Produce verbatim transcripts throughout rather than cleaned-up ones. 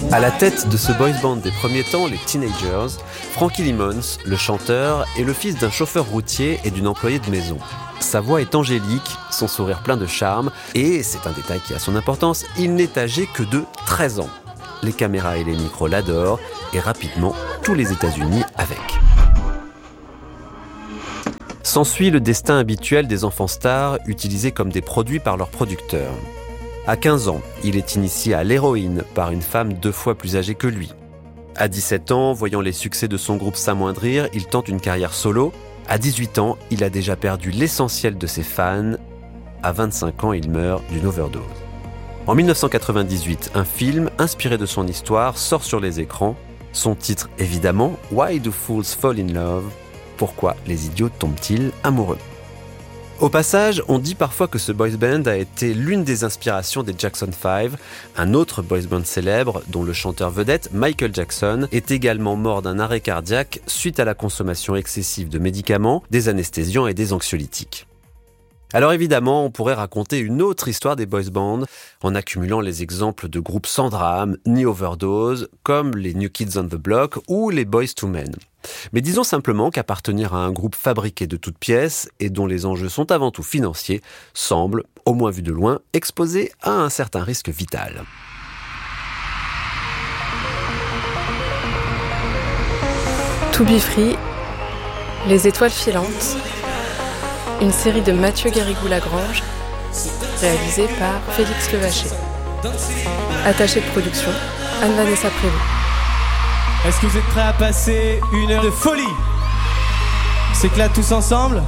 À la tête de ce boys band des premiers temps, les Teenagers, Frankie Limons, le chanteur, est le fils d'un chauffeur routier et d'une employée de maison. Sa voix est angélique, son sourire plein de charme, et, c'est un détail qui a son importance, il n'est âgé que de treize ans. Les caméras et les micros l'adorent, et rapidement, tous les États-Unis avec. S'ensuit le destin habituel des enfants stars, utilisés comme des produits par leurs producteurs. À quinze ans, il est initié à l'héroïne par une femme deux fois plus âgée que lui. À dix-sept ans, voyant les succès de son groupe s'amoindrir, il tente une carrière solo. À dix-huit ans, il a déjà perdu l'essentiel de ses fans. À vingt-cinq ans, il meurt d'une overdose. En dix-neuf cent quatre-vingt-dix-huit, un film inspiré de son histoire sort sur les écrans. Son titre, évidemment, Why Do Fools Fall in Love? Pourquoi les idiots tombent-ils amoureux? Au passage, on dit parfois que ce boys band a été l'une des inspirations des Jackson five, un autre boys band célèbre dont le chanteur vedette, Michael Jackson, est également mort d'un arrêt cardiaque suite à la consommation excessive de médicaments, des anesthésiants et des anxiolytiques. Alors évidemment, on pourrait raconter une autre histoire des boys bands en accumulant les exemples de groupes sans drame ni overdose, comme les New Kids on the Block ou les Boyz two Men. Mais disons simplement qu'appartenir à un groupe fabriqué de toutes pièces et dont les enjeux sont avant tout financiers semble, au moins vu de loin, exposé à un certain risque vital. To Be Free, Les Étoiles Filantes, une série de Mathieu Garrigou-Lagrange, réalisée par Félix Levacher. Attaché de production, Anne-Vanessa Prévost. Est-ce que vous êtes prêts à passer une heure de folie? On s'éclate tous ensemble?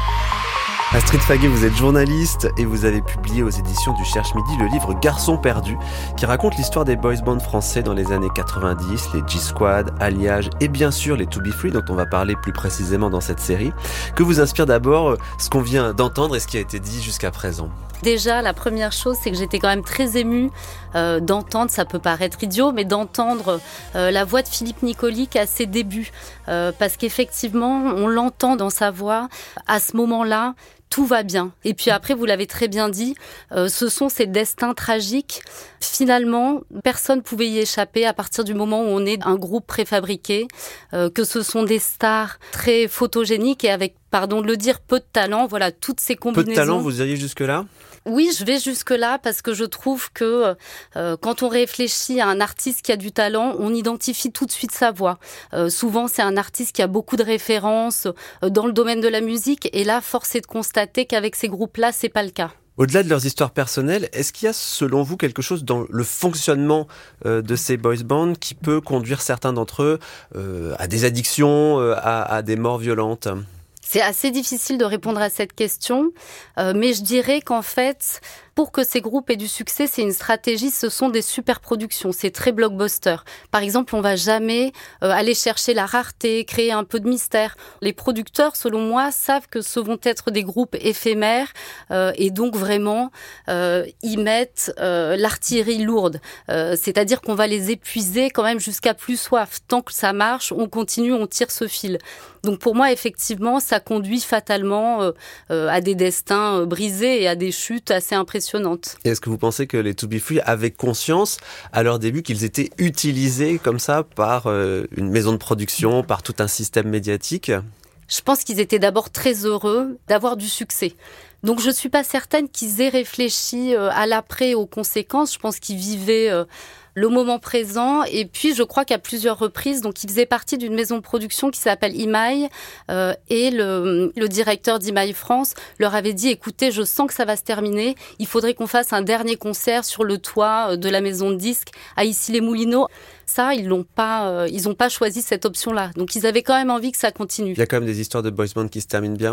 Astrid Faguet, vous êtes journaliste et vous avez publié aux éditions du Cherche Midi le livre Garçons perdus, qui raconte l'histoire des boys bands français dans les années quatre-vingt-dix, les G-Squad, Alliage et bien sûr les To Be Free, dont on va parler plus précisément dans cette série. Que vous inspire d'abord ce qu'on vient d'entendre et ce qui a été dit jusqu'à présent? Déjà, la première chose, c'est que j'étais quand même très émue euh, d'entendre, ça peut paraître idiot, mais d'entendre euh, la voix de Philippe Nicolic à ses débuts. Euh, parce qu'effectivement, on l'entend dans sa voix. À ce moment-là, tout va bien. Et puis après, vous l'avez très bien dit, euh, ce sont ces destins tragiques. Finalement, personne ne pouvait y échapper à partir du moment où on est un groupe préfabriqué, euh, que ce sont des stars très photogéniques et avec, pardon de le dire, peu de talent. Voilà, toutes ces combinaisons. Peu de talent, vous iriez jusque-là ? Oui, je vais jusque-là parce que je trouve que euh, quand on réfléchit à un artiste qui a du talent, on identifie tout de suite sa voix. Euh, souvent, c'est un artiste qui a beaucoup de références euh, dans le domaine de la musique. Et là, force est de constater qu'avec ces groupes-là, c'est pas le cas. Au-delà de leurs histoires personnelles, est-ce qu'il y a, selon vous, quelque chose dans le fonctionnement euh, de ces boys bands qui peut conduire certains d'entre eux euh, à des addictions, euh, à, à des morts violentes ? C'est assez difficile de répondre à cette question, euh, mais je dirais qu'en fait, pour que ces groupes aient du succès, c'est une stratégie, ce sont des super productions, c'est très blockbuster. Par exemple, on va jamais euh, aller chercher la rareté, créer un peu de mystère. Les producteurs, selon moi, savent que ce vont être des groupes éphémères euh, et donc vraiment euh, y mettent euh, l'artillerie lourde. Euh, c'est-à-dire qu'on va les épuiser quand même jusqu'à plus soif. Tant que ça marche, on continue, on tire ce fil. Donc pour moi, effectivement, ça conduit fatalement euh, euh, à des destins euh, brisés et à des chutes assez impressionnantes. Et est-ce que vous pensez que les To Be Free avaient conscience à leur début qu'ils étaient utilisés comme ça par euh, une maison de production, par tout un système médiatique ? Je pense qu'ils étaient d'abord très heureux d'avoir du succès. Donc je ne suis pas certaine qu'ils aient réfléchi euh, à l'après, aux conséquences. Je pense qu'ils vivaient euh, le moment présent. Et puis je crois qu'à plusieurs reprises, donc ils faisaient partie d'une maison de production qui s'appelle Imaï. Euh, et le, le directeur d'Imaï France leur avait dit, écoutez, je sens que ça va se terminer. Il faudrait qu'on fasse un dernier concert sur le toit de la maison de disques à Issy-les-Moulineaux. Ça, ils n'ont pas, euh, ils n'ont pas choisi cette option-là. Donc ils avaient quand même envie que ça continue. Il y a quand même des histoires de boys band qui se terminent bien ?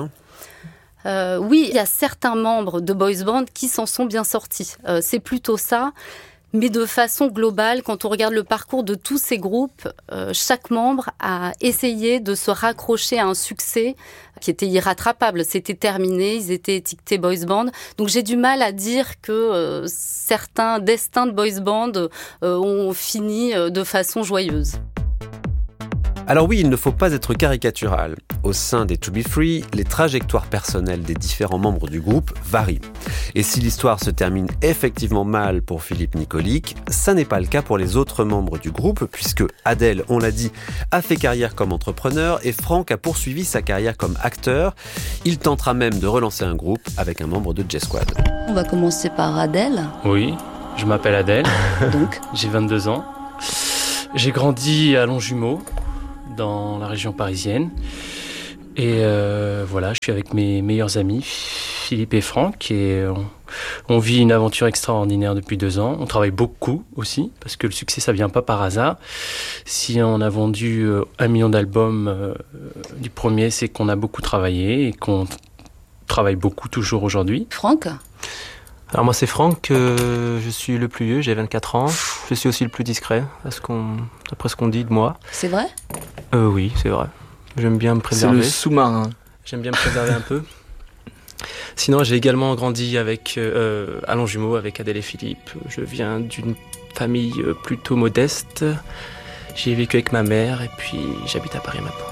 Euh, oui, il y a certains membres de boys band qui s'en sont bien sortis. Euh, c'est plutôt ça. Mais de façon globale, quand on regarde le parcours de tous ces groupes, euh, chaque membre a essayé de se raccrocher à un succès qui était irrattrapable. C'était terminé, ils étaient étiquetés boys band. Donc j'ai du mal à dire que euh, certains destins de boys band euh, ont fini euh, de façon joyeuse. Alors oui, il ne faut pas être caricatural. Au sein des To Be Free, les trajectoires personnelles des différents membres du groupe varient. Et si l'histoire se termine effectivement mal pour Philippe Nicolic, ça n'est pas le cas pour les autres membres du groupe, puisque Adèle, on l'a dit, a fait carrière comme entrepreneur et Franck a poursuivi sa carrière comme acteur. Il tentera même de relancer un groupe avec un membre de J-Squad. On va commencer par Adèle. Oui, je m'appelle Adèle. Donc J'ai vingt-deux ans. J'ai grandi à Longjumeau, dans la région parisienne. Et euh, voilà, je suis avec mes meilleurs amis, Philippe et Franck, et on, on vit une aventure extraordinaire depuis deux ans. On travaille beaucoup aussi, parce que le succès, ça vient pas par hasard. Si on a vendu euh, un million d'albums euh, du premier, c'est qu'on a beaucoup travaillé et qu'on travaille beaucoup toujours aujourd'hui. Franck ? Alors moi c'est Franck, euh, je suis le plus vieux, j'ai vingt-quatre ans. Je suis aussi le plus discret, à ce qu'on, d'après ce qu'on dit de moi. C'est vrai ? euh, Oui, c'est vrai. J'aime bien me préserver. C'est le sous-marin. J'aime bien me préserver un peu. Sinon, j'ai également grandi avec, euh, à Longjumeau avec Adèle et Philippe. Je viens d'une famille plutôt modeste. J'y ai vécu avec ma mère et puis j'habite à Paris maintenant.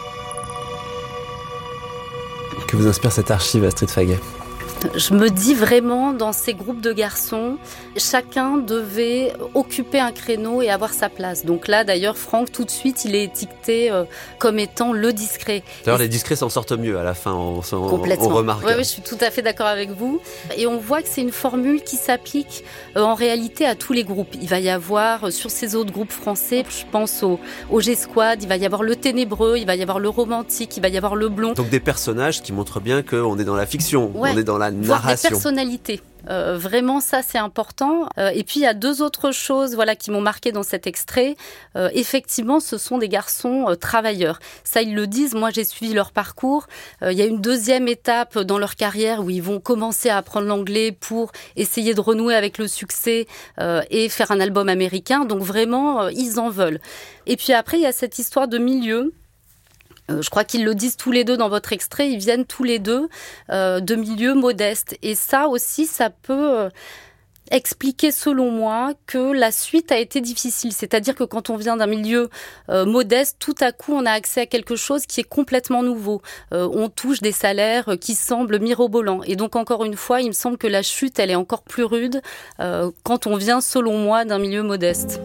Que vous inspire cette archive, Astrid Faguet ? Je me dis vraiment, dans ces groupes de garçons, chacun devait occuper un créneau et avoir sa place. Donc là, d'ailleurs, Franck, tout de suite, il est étiqueté euh, comme étant le discret. D'ailleurs, et les discrets s'en sortent mieux à la fin, on, on, complètement. on remarque. Oui, ouais, je suis tout à fait d'accord avec vous. Et on voit que c'est une formule qui s'applique euh, en réalité à tous les groupes. Il va y avoir, euh, sur ces autres groupes français, je pense au, au G-Squad, il va y avoir le ténébreux, il va y avoir le romantique, il va y avoir le blond. Donc des personnages qui montrent bien qu'on est dans la fiction, ouais. on est dans la Voir narration. des personnalités. Euh, vraiment, ça, c'est important. Euh, et puis, il y a deux autres choses voilà, qui m'ont marqué dans cet extrait. Euh, effectivement, ce sont des garçons euh, travailleurs. Ça, ils le disent. Moi, j'ai suivi leur parcours. Euh, il y a une deuxième étape dans leur carrière où ils vont commencer à apprendre l'anglais pour essayer de renouer avec le succès euh, et faire un album américain. Donc, vraiment, euh, ils en veulent. Et puis après, il y a cette histoire de milieu. Euh, je crois qu'ils le disent tous les deux dans votre extrait, ils viennent tous les deux euh, de milieux modestes. Et ça aussi, ça peut euh, expliquer, selon moi, que la suite a été difficile. C'est-à-dire que quand on vient d'un milieu euh, modeste, tout à coup, on a accès à quelque chose qui est complètement nouveau. Euh, on touche des salaires qui semblent mirobolants. Et donc, encore une fois, il me semble que la chute, elle est encore plus rude euh, quand on vient, selon moi, d'un milieu modeste.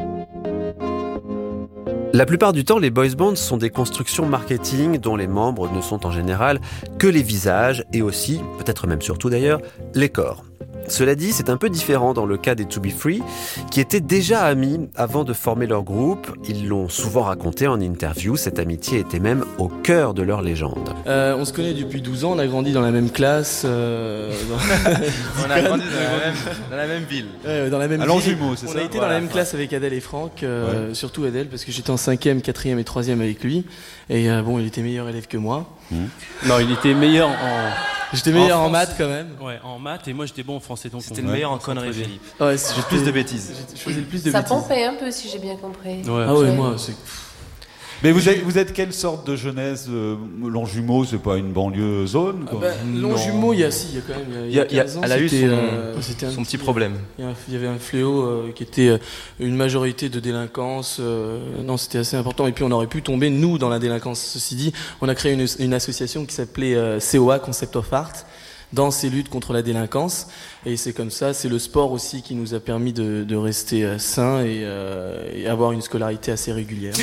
La plupart du temps, les boys bands sont des constructions marketing dont les membres ne sont en général que les visages et aussi, peut-être même surtout d'ailleurs, les corps. Cela dit, c'est un peu différent dans le cas des To Be Free, qui étaient déjà amis avant de former leur groupe. Ils l'ont souvent raconté en interview, cette amitié était même au cœur de leur légende. Euh, on se connaît depuis douze ans, on a grandi dans la même classe. Euh, dans... on a grandi dans la même, dans la même ville. Ouais, dans la même à Longjumeau, c'est on ça. On a été voilà, dans la même classe avec Adèle et Franck, euh, ouais. Surtout Adèle, parce que j'étais en cinquième, quatrième et troisième avec lui. Et euh, bon, il était meilleur élève que moi. Mmh. Non, il était meilleur en... J'étais meilleur en, en maths quand même. Ouais, en maths et moi j'étais bon en français. Donc c'était on... le meilleur en conneries, Philippe. Ouais, j'ai plus de bêtises. Je faisais le plus de ça bêtises. Ça pompait un peu si j'ai bien compris. Ouais, ah ouais, ouais. moi c'est... Mais vous êtes, vous êtes quelle sorte de jeunesse euh, Longjumeau, c'est pas une banlieue zone quoi. Ah bah, Longjumeau, il y a si, il y a quand même. Il y a, il y a, il y a elle a eu son, euh, son un petit petit problème. Il y avait un fléau euh, qui était euh, une majorité de délinquance. Euh, non, c'était assez important. Et puis on aurait pu tomber nous dans la délinquance. Ceci dit, on a créé une, une association qui s'appelait euh, C O A, Concept of Art, dans ces luttes contre la délinquance. Et c'est comme ça, c'est le sport aussi qui nous a permis de, de rester euh, sains et, euh, et avoir une scolarité assez régulière.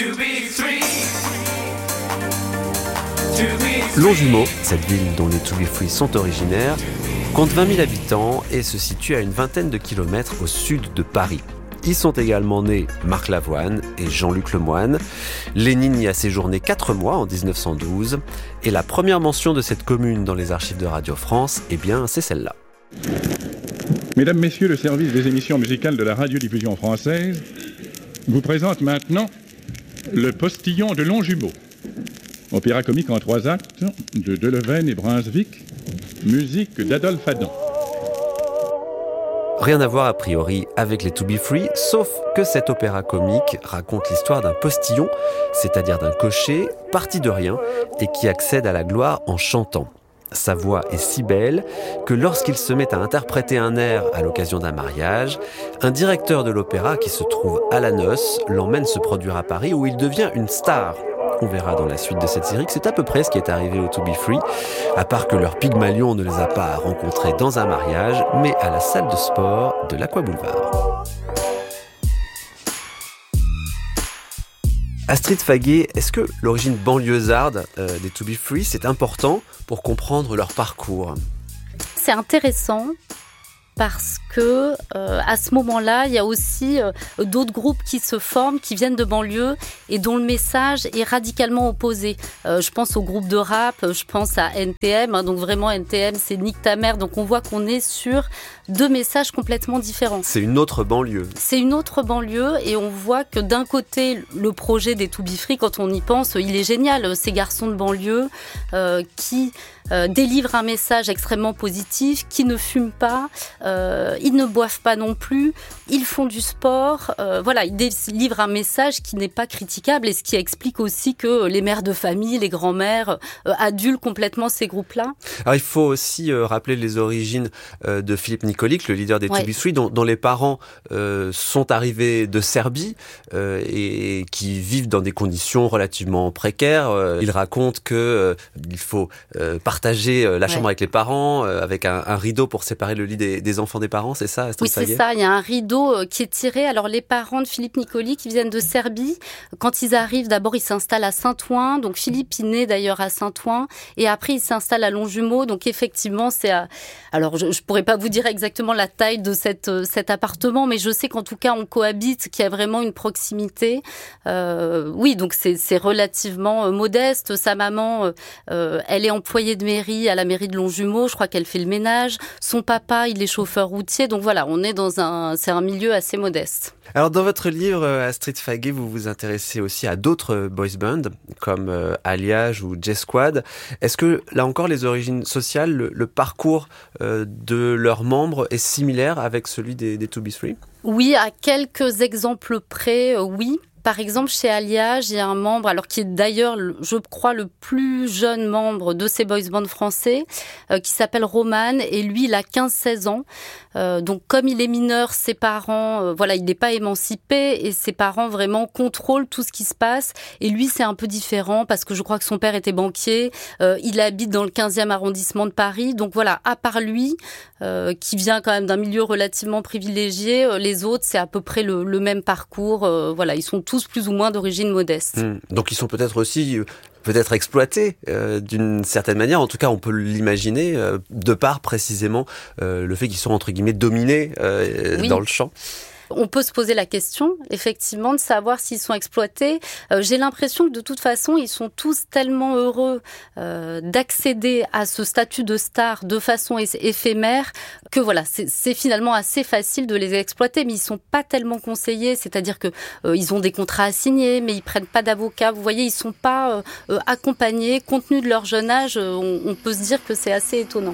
Longjumeau, cette ville dont les To Be Free sont originaires, compte vingt mille habitants et se situe à une vingtaine de kilomètres au sud de Paris. Y sont également nés Marc Lavoine et Jean-Luc Lemoyne. Lénine y a séjourné quatre mois en dix-neuf cent douze. Et la première mention de cette commune dans les archives de Radio France, eh bien, c'est celle-là. Mesdames, Messieurs, le service des émissions musicales de la radiodiffusion française vous présente maintenant Le Postillon de Longjumeau. Opéra comique en trois actes de Delevaine et Brunswick, musique d'Adolphe Adam. Rien à voir a priori avec les To Be Free, sauf que cet opéra comique raconte l'histoire d'un postillon, c'est-à-dire d'un cocher parti de rien et qui accède à la gloire en chantant. Sa voix est si belle que lorsqu'il se met à interpréter un air à l'occasion d'un mariage, un directeur de l'opéra qui se trouve à la noce l'emmène se produire à Paris où il devient une star. On verra dans la suite de cette série que c'est à peu près ce qui est arrivé aux To Be Free, à part que leur Pygmalion ne les a pas rencontrés dans un mariage, mais à la salle de sport de l'Aqua Boulevard. Astrid Faguet, est-ce que l'origine banlieusarde euh, des To Be Free, c'est important pour comprendre leur parcours ? C'est intéressant parce que euh, à ce moment-là, il y a aussi euh, d'autres groupes qui se forment, qui viennent de banlieue et dont le message est radicalement opposé. Euh, je pense au groupe de rap, je pense à N T M, hein, donc vraiment N T M, c'est Nique ta mère, donc on voit qu'on est sur deux messages complètement différents. C'est une autre banlieue. C'est une autre banlieue et on voit que d'un côté, le projet des To Be Free, quand on y pense, il est génial. Ces garçons de banlieue euh, qui euh, délivrent un message extrêmement positif, qui ne fument pas, euh, ils ne boivent pas non plus, ils font du sport. Euh, voilà, ils délivrent un message qui n'est pas critiquable et ce qui explique aussi que les mères de famille, les grands-mères euh, adulent complètement ces groupes-là. Alors il faut aussi euh, rappeler les origines euh, de Philippe Nikolic, le leader des ouais. To Be Free, dont, dont les parents euh, sont arrivés de Serbie euh, et qui vivent dans des conditions relativement précaires. Euh, il raconte que euh, il faut euh, partager euh, la chambre ouais. avec les parents, euh, avec un, un rideau pour séparer le lit des, des enfants des parents, c'est ça, Astrid Oui, c'est Faguet ça. Il y a un rideau euh, qui est tiré. Alors les parents de Philippe Nikolic, qui viennent de Serbie, quand ils arrivent, d'abord ils s'installent à Saint-Ouen. Donc Philippe il naît d'ailleurs à Saint-Ouen et après il s'installe à Longjumeau. Donc effectivement, c'est à... alors je, je pourrais pas vous dire exactement la taille de cette, cet appartement, mais je sais qu'en tout cas on cohabite, qu'il y a vraiment une proximité. Euh, oui, donc c'est, c'est relativement modeste. Sa maman, euh, elle est employée de mairie à la mairie de Longjumeau. Je crois qu'elle fait le ménage. Son papa, il est chauffeur routier. Donc voilà, on est dans un, c'est un milieu assez modeste. Alors dans votre livre, Astrid Faguet, vous vous intéressez aussi à d'autres boys bands comme euh, Alliage ou J-Squad. Est-ce que là encore les origines sociales, le, le parcours euh, de leurs membres est similaire avec celui des, des To Be Free ? Oui, à quelques exemples près, euh, oui. Par exemple, chez Alliage, il y a un membre, alors qui est d'ailleurs, je crois, le plus jeune membre de ces boys bands français, euh, qui s'appelle Roman, et lui, il a quinze seize ans. Euh, donc, comme il est mineur, ses parents, euh, voilà, il n'est pas émancipé, et ses parents vraiment contrôlent tout ce qui se passe. Et lui, c'est un peu différent, parce que je crois que son père était banquier, euh, il habite dans le quinzième arrondissement de Paris. Donc voilà, à part lui, euh, qui vient quand même d'un milieu relativement privilégié, euh, les autres, c'est à peu près le, le même parcours. Euh, voilà, ils sont tous plus ou moins d'origine modeste. Mmh. Donc ils sont peut-être aussi euh, peut-être exploités euh, d'une certaine manière. En tout cas, on peut l'imaginer euh, de par précisément euh, le fait qu'ils sont entre guillemets dominés euh, oui. dans le chant. On peut se poser la question, effectivement, de savoir s'ils sont exploités. Euh, j'ai l'impression que de toute façon, ils sont tous tellement heureux euh, d'accéder à ce statut de star de façon éphémère que voilà, c'est, c'est finalement assez facile de les exploiter. Mais ils sont pas tellement conseillés, c'est-à-dire que euh, ils ont des contrats à signer, mais ils prennent pas d'avocat. Vous voyez, ils sont pas euh, accompagnés. Compte tenu de leur jeune âge, on, on peut se dire que c'est assez étonnant.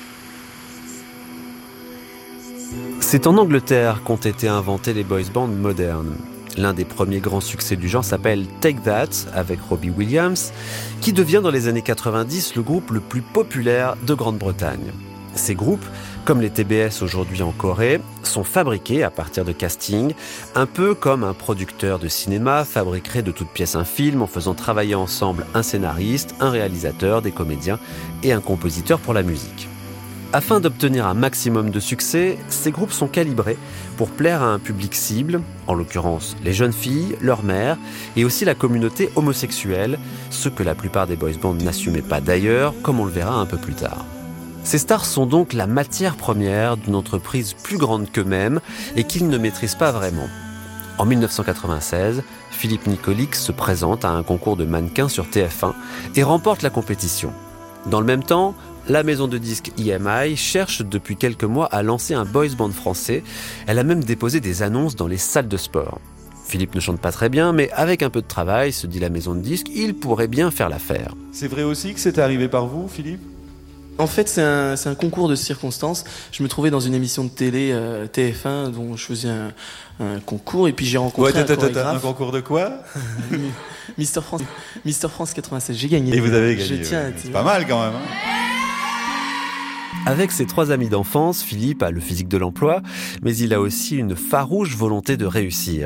C'est en Angleterre qu'ont été inventés les boys bands modernes. L'un des premiers grands succès du genre s'appelle Take That, avec Robbie Williams, qui devient dans les années quatre-vingt-dix le groupe le plus populaire de Grande-Bretagne. Ces groupes, comme les T B S aujourd'hui en Corée, sont fabriqués à partir de casting, un peu comme un producteur de cinéma fabriquerait de toutes pièces un film en faisant travailler ensemble un scénariste, un réalisateur, des comédiens et un compositeur pour la musique. Afin d'obtenir un maximum de succès, ces groupes sont calibrés pour plaire à un public cible, en l'occurrence les jeunes filles, leurs mères, et aussi la communauté homosexuelle, ce que la plupart des boys bands n'assumaient pas d'ailleurs, comme on le verra un peu plus tard. Ces stars sont donc la matière première d'une entreprise plus grande qu'eux-mêmes et qu'ils ne maîtrisent pas vraiment. En dix-neuf cent quatre-vingt-seize, Philippe Nikolic se présente à un concours de mannequins sur T F un et remporte la compétition. Dans le même temps, la maison de disques E M I cherche depuis quelques mois à lancer un boys band français. Elle a même déposé des annonces dans les salles de sport. Philippe ne chante pas très bien, mais avec un peu de travail, se dit la maison de disques, il pourrait bien faire l'affaire. C'est vrai aussi que c'est arrivé par vous, Philippe ? En fait, c'est un, c'est un concours de circonstances. Je me trouvais dans une émission de télé euh, T F un dont je faisais un, un concours et puis j'ai rencontré ouais, un chorégraphe. Un concours de quoi ? Mister France, Mister France quatre-vingt-seize. J'ai gagné. Et vous avez gagné. Je tiens à c'est pas mal quand même. Hein. Avec ses trois amis d'enfance, Philippe a le physique de l'emploi, mais il a aussi une farouche volonté de réussir.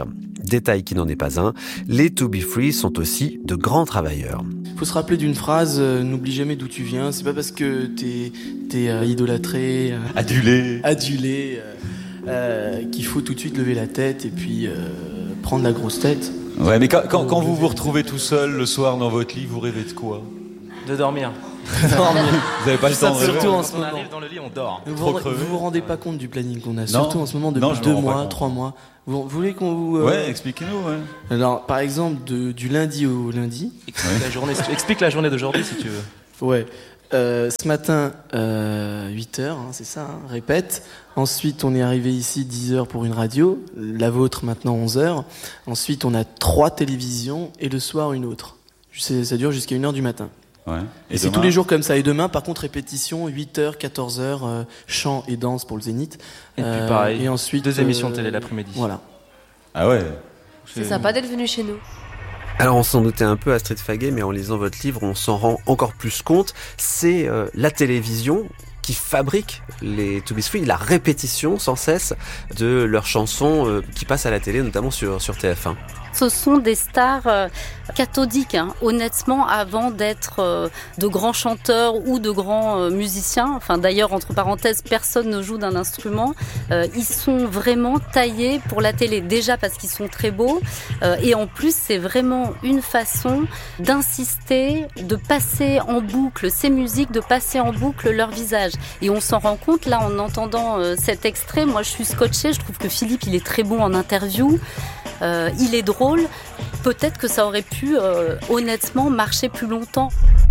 Détail qui n'en est pas un, les To Be Free sont aussi de grands travailleurs. Il faut se rappeler d'une phrase, euh, n'oublie jamais d'où tu viens. C'est pas parce que t'es, t'es euh, idolâtré, euh, adulé, adulé euh, euh, qu'il faut tout de suite lever la tête et puis euh, prendre la grosse tête. Ouais, mais quand, quand, quand vous vous retrouvez tout seul le soir dans votre lit, vous rêvez de quoi? De dormir. dormir. Vous n'avez pas le temps de rêver. Surtout en ce on moment. arrive dans le lit, on dort. Vous vous, vous vous rendez pas compte du planning qu'on a, non. surtout en ce moment depuis non, deux mois, trois mois. Vous, vous voulez qu'on vous... Euh... Ouais, expliquez-nous. Ouais. Alors, par exemple, de, du lundi au lundi. Explique, ouais. la, journée, explique la journée d'aujourd'hui si tu veux. Ouais. Euh, ce matin, euh, huit heures, hein, c'est ça, hein, répète. Ensuite, on est arrivé ici dix heures pour une radio, la vôtre maintenant onze heures. Ensuite, on a trois télévisions et le soir une autre. C'est, ça dure jusqu'à une heure du matin. Ouais. Et, et c'est tous les jours comme ça. Et demain, par contre, répétition, huit heures, quatorze heures, euh, chant et danse pour le Zénith. Et euh, puis pareil, et ensuite, deux émissions euh, télé l'après-midi. Voilà. Ah ouais. C'est, c'est sympa d'être venu chez nous. Alors on s'en doutait un peu, Astrid Faguet, mais en lisant votre livre, on s'en rend encore plus compte. C'est euh, la télévision qui fabrique les To Be Free, la répétition sans cesse de leurs chansons euh, qui passent à la télé, notamment sur, sur T F un. Ce sont des stars euh, cathodiques, hein, honnêtement, avant d'être euh, de grands chanteurs ou de grands euh, musiciens. Enfin, d'ailleurs, entre parenthèses, personne ne joue d'un instrument. Euh, ils sont vraiment taillés pour la télé, déjà parce qu'ils sont très beaux. Euh, et en plus, c'est vraiment une façon d'insister, de passer en boucle ces musiques, de passer en boucle leur visage. Et on s'en rend compte, là, en entendant euh, cet extrait. Moi, je suis scotchée. Je trouve que Philippe, il est très bon en interview. Euh, il est drôle, peut-être que ça aurait pu euh, honnêtement marcher plus longtemps.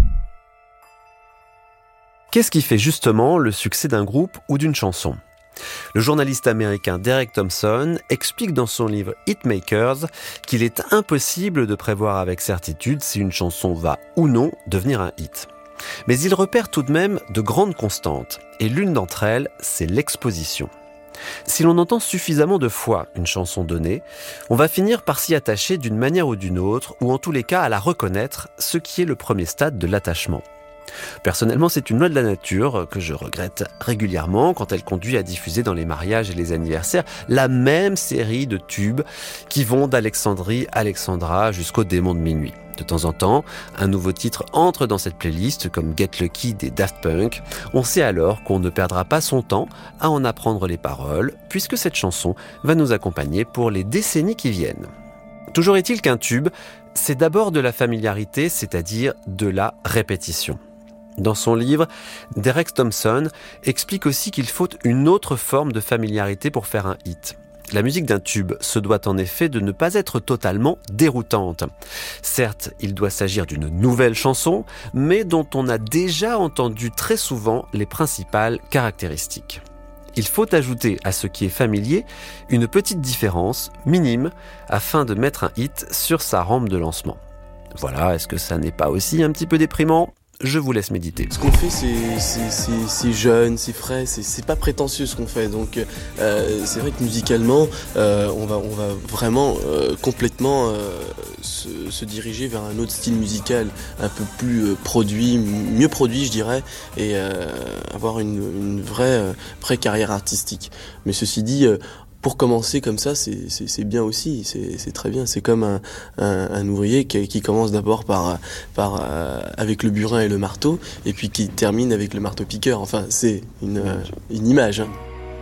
Qu'est-ce qui fait justement le succès d'un groupe ou d'une chanson ? Le journaliste américain Derek Thompson explique dans son livre Hitmakers qu'il est impossible de prévoir avec certitude si une chanson va ou non devenir un hit. Mais il repère tout de même de grandes constantes, et l'une d'entre elles, c'est l'exposition. Si l'on entend suffisamment de fois une chanson donnée, on va finir par s'y attacher d'une manière ou d'une autre, ou en tous les cas à la reconnaître, ce qui est le premier stade de l'attachement. Personnellement, c'est une loi de la nature que je regrette régulièrement quand elle conduit à diffuser dans les mariages et les anniversaires la même série de tubes qui vont d'Alexandrie Alexandra jusqu'au démon de minuit. De temps en temps, un nouveau titre entre dans cette playlist comme Get Lucky des Daft Punk. On sait alors qu'on ne perdra pas son temps à en apprendre les paroles puisque cette chanson va nous accompagner pour les décennies qui viennent. Toujours est-il qu'un tube, c'est d'abord de la familiarité, c'est-à-dire de la répétition. Dans son livre, Derek Thompson explique aussi qu'il faut une autre forme de familiarité pour faire un hit. La musique d'un tube se doit en effet de ne pas être totalement déroutante. Certes, il doit s'agir d'une nouvelle chanson, mais dont on a déjà entendu très souvent les principales caractéristiques. Il faut ajouter à ce qui est familier une petite différence, minime, afin de mettre un hit sur sa rampe de lancement. Voilà, est-ce que ça n'est pas aussi un petit peu déprimant ? Je vous laisse méditer. Ce qu'on fait, c'est, c'est, c'est, c'est jeune, c'est frais, c'est, c'est pas prétentieux ce qu'on fait. Donc, euh, c'est vrai que musicalement, euh, on va, on va vraiment euh, complètement euh, se, se diriger vers un autre style musical, un peu plus euh, produit, mieux produit, je dirais, et euh, avoir une, une vraie, euh, vraie carrière artistique. Mais ceci dit, euh, pour commencer comme ça, c'est, c'est, c'est bien aussi, c'est, c'est très bien. C'est comme un, un, un ouvrier qui, qui commence d'abord par, par, euh, avec le burin et le marteau, et puis qui termine avec le marteau-piqueur. Enfin, c'est une, euh, une image. Hein.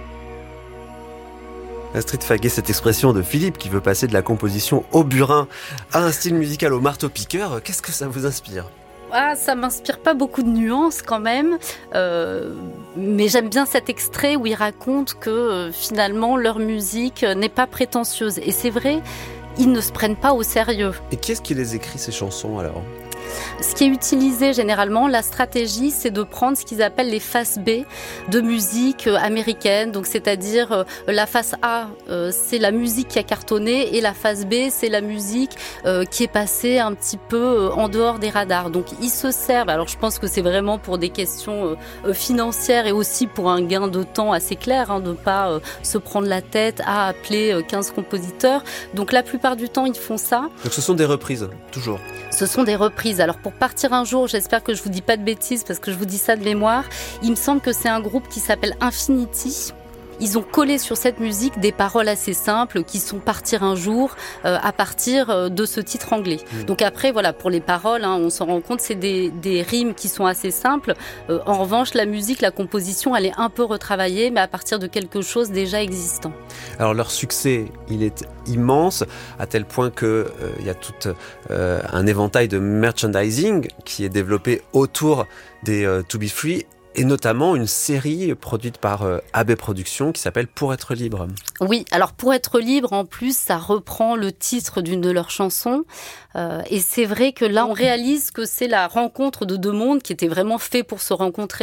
Astrid Faguet, cette expression de Philippe qui veut passer de la composition au burin à un style musical au marteau-piqueur, qu'est-ce que ça vous inspire ? Ah, ça m'inspire pas beaucoup de nuances quand même, euh, mais j'aime bien cet extrait où ils racontent que euh, finalement leur musique n'est pas prétentieuse. Et c'est vrai, ils ne se prennent pas au sérieux. Et qui est-ce qui les écrit ces chansons alors ? Ce qui est utilisé généralement, la stratégie, c'est de prendre ce qu'ils appellent les faces B de musique américaine. Donc, c'est-à-dire euh, la face A, euh, c'est la musique qui a cartonné, et la face B, c'est la musique euh, qui est passée un petit peu euh, en dehors des radars. Donc, ils se servent. Alors, je pense que c'est vraiment pour des questions euh, financières et aussi pour un gain de temps assez clair, hein, de ne pas euh, se prendre la tête à appeler euh, quinze compositeurs. Donc, la plupart du temps, ils font ça. Donc, ce sont des reprises, toujours. Ce sont des reprises. Alors pour partir un jour, j'espère que je vous dis pas de bêtises parce que je vous dis ça de mémoire. Il me semble que c'est un groupe qui s'appelle Infinity. ils ont collé sur cette musique des paroles assez simples qui sont Partir un jour euh, à partir de ce titre anglais. Mmh. Donc après, voilà, pour les paroles, hein, on s'en rend compte, c'est des, des rimes qui sont assez simples. Euh, en revanche, la musique, la composition, elle est un peu retravaillée, mais à partir de quelque chose déjà existant. Alors leur succès, il est immense, à tel point qu'il euh, y a tout euh, un éventail de merchandising qui est développé autour des euh, To Be Free, et notamment une série produite par euh, A B Productions qui s'appelle Pour être libre. Oui, alors Pour être libre, en plus, ça reprend le titre d'une de leurs chansons. Euh, et c'est vrai que là, on réalise que c'est la rencontre de deux mondes qui étaient vraiment faits pour se rencontrer.